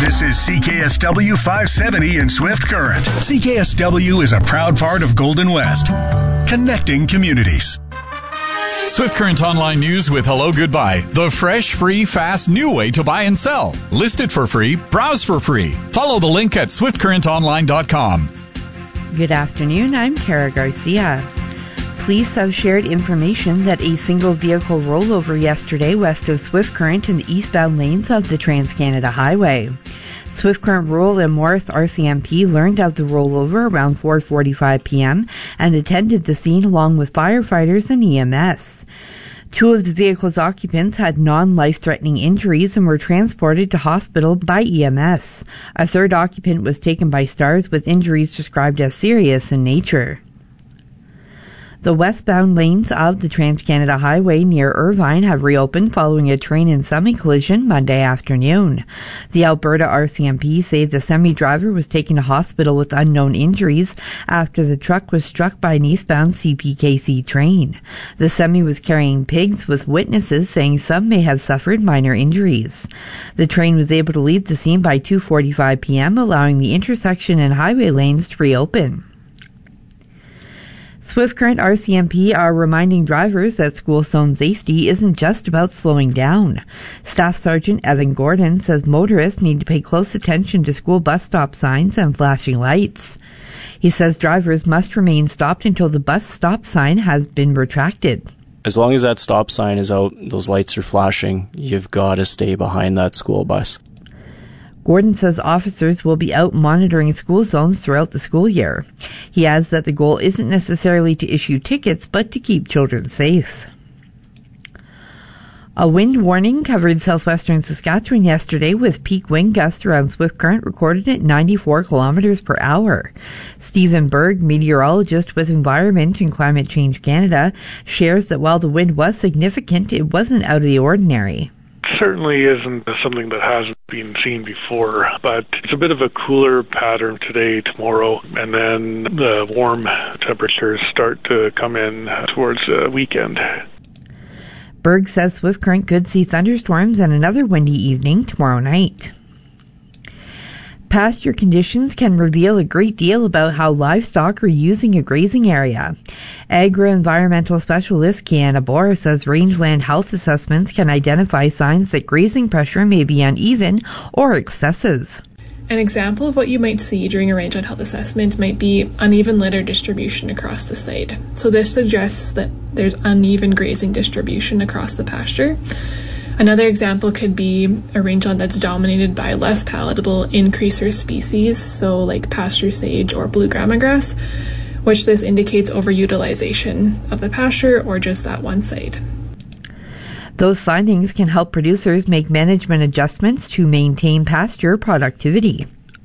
This is CKSW 570 in Swift Current. CKSW is a proud part of Golden West, connecting communities. Swift Current Online News with Hello Goodbye. The fresh, free, fast, new way to buy and sell. List it for free. Browse for free. Follow the link at swiftcurrentonline.com. Good afternoon. I'm Kara Garcia. Police have shared information that a single vehicle rollover yesterday west of Swift Current in the eastbound lanes of the Trans-Canada Highway. Swift Current Rural and Morris RCMP learned of the rollover around 4:45 p.m. and attended the scene along with firefighters and EMS. Two of the vehicle's occupants had non-life-threatening injuries and were transported to hospital by EMS. A third occupant was taken by STARS with injuries described as serious in nature. The westbound lanes of the Trans-Canada Highway near Irvine have reopened following a train and semi collision Monday afternoon. The Alberta RCMP say the semi driver was taken to hospital with unknown injuries after the truck was struck by an eastbound CPKC train. The semi was carrying pigs, with witnesses saying some may have suffered minor injuries. The train was able to leave the scene by 2:45 p.m., allowing the intersection and highway lanes to reopen. Swift Current RCMP are reminding drivers that school zone safety isn't just about slowing down. Staff Sergeant Evan Gordon says motorists need to pay close attention to school bus stop signs and flashing lights. He says drivers must remain stopped until the bus stop sign has been retracted. As long as that stop sign is out, those lights are flashing, you've got to stay behind that school bus. Gordon says officers will be out monitoring school zones throughout the school year. He adds that the goal isn't necessarily to issue tickets, but to keep children safe. A wind warning covered southwestern Saskatchewan yesterday, with peak wind gusts around Swift Current recorded at 94 kilometers per hour. Stephen Berg, meteorologist with Environment and Climate Change Canada, shares that while the wind was significant, it wasn't out of the ordinary. Certainly isn't something that hasn't been seen before, but it's a bit of a cooler pattern today, tomorrow, and then the warm temperatures start to come in towards the weekend. Berg says Swift Current could see thunderstorms and another windy evening tomorrow night. Pasture conditions can reveal a great deal about how livestock are using a grazing area. Agri-environmental specialist Kiana Bohr says rangeland health assessments can identify signs that grazing pressure may be uneven or excessive. An example of what you might see during a rangeland health assessment might be uneven litter distribution across the site. So this suggests that there's uneven grazing distribution across the pasture. Another example could be a rangeland that's dominated by less palatable increaser species, so like pasture sage or blue grama grass, which this indicates overutilization of the pasture or just that one site. Those findings can help producers make management adjustments to maintain pasture productivity.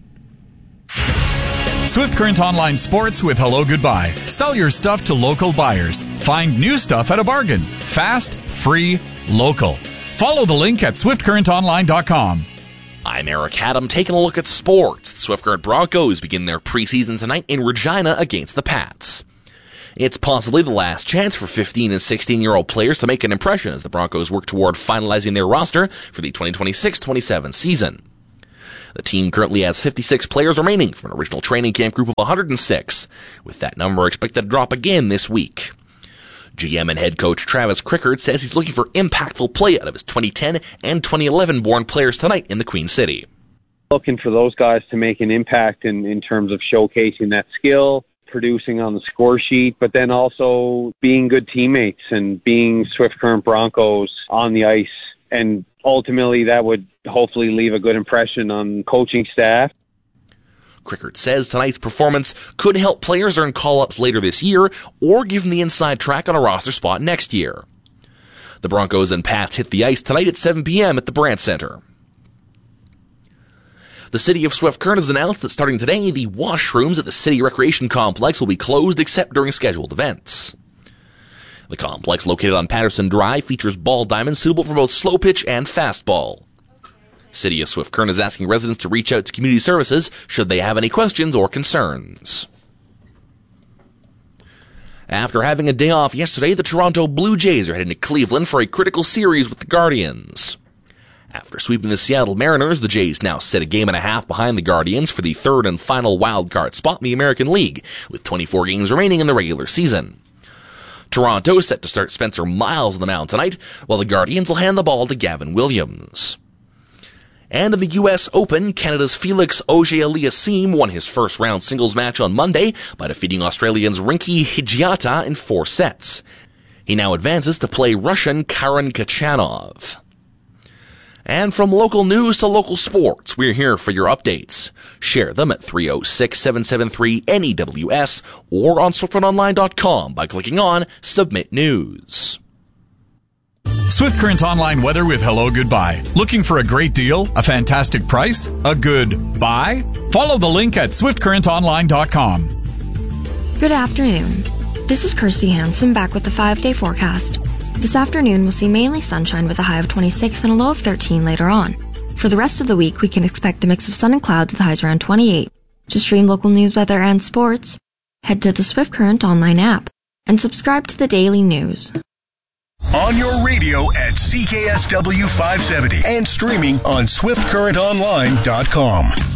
Swift Current Online Sports with Hello Goodbye. Sell your stuff to local buyers. Find new stuff at a bargain. Fast, free, local. Follow the link at swiftcurrentonline.com. I'm Eric Adam, taking a look at sports. The Swift Current Broncos begin their preseason tonight in Regina against the Pats. It's possibly the last chance for 15 and 16-year-old players to make an impression as the Broncos work toward finalizing their roster for the 2026-27 season. The team currently has 56 players remaining from an original training camp group of 106, with that number expected to drop again this week. GM and head coach Travis Crickard says he's looking for impactful play out of his 2010 and 2011 born players tonight in the Queen City. Looking for those guys to make an impact in terms of showcasing that skill, producing on the score sheet, but then also being good teammates and being Swift Current Broncos on the ice. And ultimately that would hopefully leave a good impression on coaching staff. Crickard says tonight's performance could help players earn call-ups later this year or give them the inside track on a roster spot next year. The Broncos and Pats hit the ice tonight at 7 p.m. at the Brandt Center. The City of Swift Current has announced that starting today, the washrooms at the City Recreation Complex will be closed except during scheduled events. The complex, located on Patterson Drive, features ball diamonds suitable for both slow pitch and fastball. City of Swift Current is asking residents to reach out to community services should they have any questions or concerns. After having a day off yesterday, the Toronto Blue Jays are heading to Cleveland for a critical series with the Guardians. After sweeping the Seattle Mariners, the Jays now sit a game and a half behind the Guardians for the third and final wildcard spot in the American League, with 24 games remaining in the regular season. Toronto is set to start Spencer Miles on the mound tonight, while the Guardians will hand the ball to Gavin Williams. And in the U.S. Open, Canada's Felix Auger-Aliassime won his first-round singles match on Monday by defeating Australians Rinky Higiata in 4 sets. He now advances to play Russian Karen Khachanov. And from local news to local sports, we're here for your updates. Share them at 306-773-NEWS or on SwiftCurrentOnline.com by clicking on Submit News. Swift Current Online weather with Hello Goodbye. Looking for a great deal? A fantastic price? A good buy? Follow the link at SwiftCurrentOnline.com. Good afternoon. This is Kirsty Hansen back with the 5-day forecast. This afternoon we'll see mainly sunshine with a high of 26 and a low of 13 later on. For the rest of the week, we can expect a mix of sun and clouds with highs around 28. To stream local news, weather, and sports, head to the Swift Current Online app and subscribe to the daily news. On your radio at CKSW 570 and streaming on SwiftCurrentOnline.com.